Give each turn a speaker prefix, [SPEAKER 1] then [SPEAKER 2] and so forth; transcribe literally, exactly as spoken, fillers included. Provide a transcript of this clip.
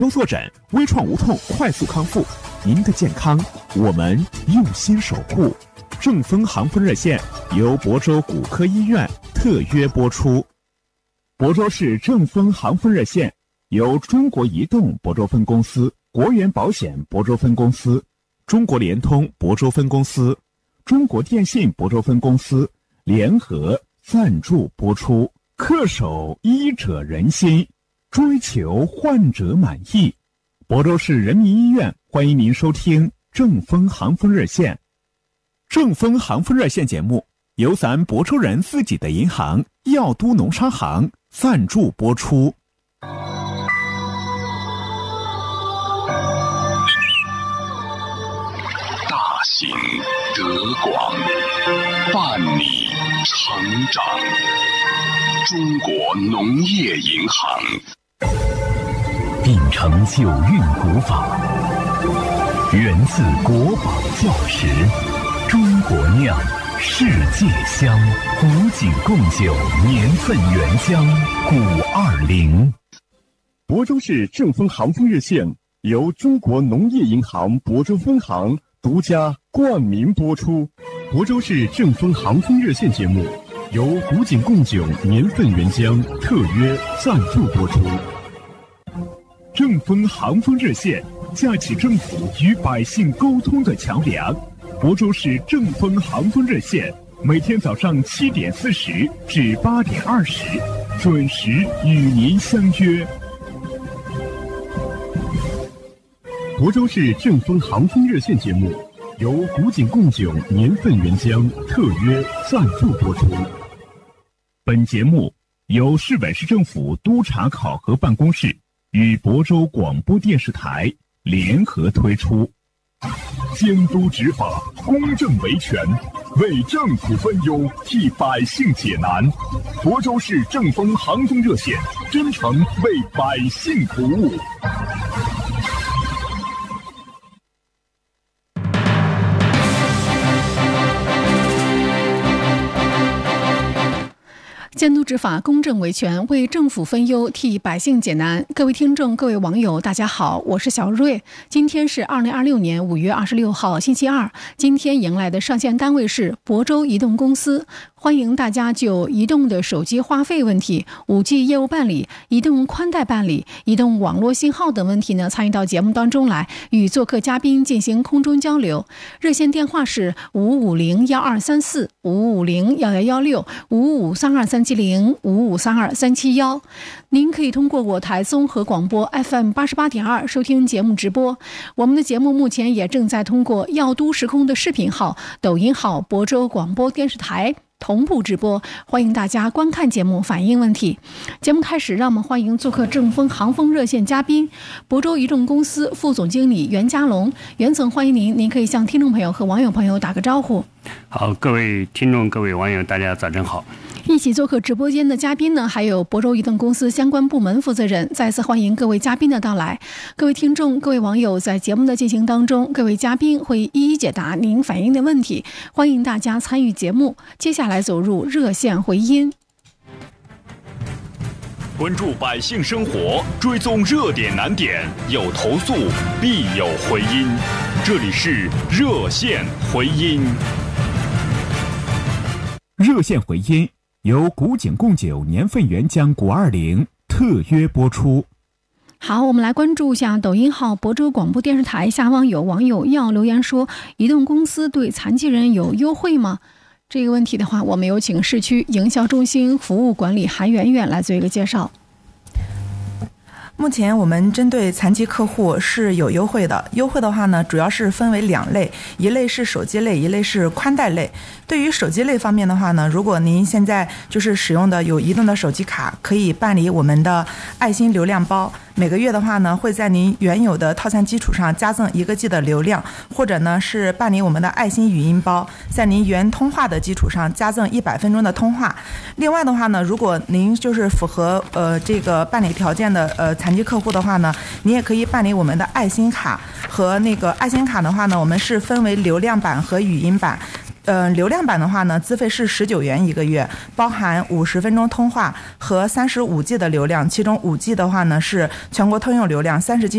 [SPEAKER 1] 优坐诊，微创无痛快速康复，您的健康我们用心守护。正风航风热线由亳州骨科医院特约播出。亳州市正风航风热线由中国移动亳州分公司、国元保险亳州分公司、中国联通亳州分公司、中国电信亳州分公司联合赞助播出。恪守医者仁心，追求患者满意。亳州市人民医院欢迎您收听正风航风热线。正风航风热线节目由咱亳州人自己的银行耀都农商行赞助播出。
[SPEAKER 2] 大行德广，伴你成长。中国农业银行
[SPEAKER 3] 秉承九韵古法，源自国宝教识，中国酿，世界香，古井贡酒年份原香古二零。
[SPEAKER 4] 亳州市正风航风热线由中国农业银行亳州分行独家冠名播出。亳州市正风航风热线节目由古井贡酒年份原浆特约赞助播出。正风航风热线架起政府与百姓沟通的桥梁。亳州市正风航风热线每天早上七点四十至八点二十准时与您相约。亳州市正风航风热线节目由古井贡酒年份原浆特约赞助播出。本节目由市委市政府督查考核办公室与亳州广播电视台联合推出。监督执法，公正维权，为政府分忧，替百姓解难。亳州市正风航风热线真诚为百姓服务。
[SPEAKER 5] 监督执法，公正维权，为政府分忧，替百姓解难。各位听众，各位网友，大家好，我是小瑞。今天是二零二六年五月二十六号，星期二。今天迎来的上线单位是亳州移动公司。欢迎大家就移动的手机话费问题、五 G 业务办理、移动宽带办理、移动网络信号等问题呢，参与到节目当中来，与做客嘉宾进行空中交流。热线电话是五五零幺二三四、五五零幺幺幺六、五五三二三七零、五五三二三七幺。您可以通过我台综合广播 F M 八十八点二收听节目直播。我们的节目目前也正在通过耀都时空的视频号、抖音号、亳州广播电视台同步直播，欢迎大家观看节目，反映问题。节目开始，让我们欢迎做客正风航风热线嘉宾，亳州移动公司副总经理袁家龙。袁总，欢迎您，您可以向听众朋友和网友朋友打个招呼。
[SPEAKER 6] 好，各位听众，各位网友，大家早上好。
[SPEAKER 5] 一起做客直播间的嘉宾呢，还有亳州移动公司相关部门负责人。再次欢迎各位嘉宾的到来。各位听众、各位网友，在节目的进行当中，各位嘉宾会一一解答您反映的问题，欢迎大家参与节目。接下来走入热线回音，
[SPEAKER 2] 关注百姓生活，追踪热点难点，有投诉必有回音。这里是热线回音。
[SPEAKER 1] 热线回音由古井贡酒年份原浆古二零特约播出。
[SPEAKER 5] 好，我们来关注一下抖音号亳州广播电视台下方有网友要留言说，移动公司对残疾人有优惠吗？这个问题的话，我们有请市区营销中心服务管理韩媛媛来做一个介绍。
[SPEAKER 7] 目前我们针对残疾客户是有优惠的，优惠的话呢，主要是分为两类，一类是手机类，一类是宽带类。对于手机类方面的话呢，如果您现在就是使用的有移动的手机卡，可以办理我们的爱心流量包，每个月的话呢，会在您原有的套餐基础上加赠一个 G 的流量，或者呢是办理我们的爱心语音包，在您原通话的基础上加赠一百分钟的通话。另外的话呢，如果您就是符合呃这个办理条件的呃残疾客户的话呢，你也可以办理我们的爱心卡。和那个爱心卡的话呢，我们是分为流量版和语音版。 呃，流量版的话呢，资费是十九元一个月，包含五十分钟通话和三十五 G 的流量，其中五 G 的话呢是全国通用流量，三十 G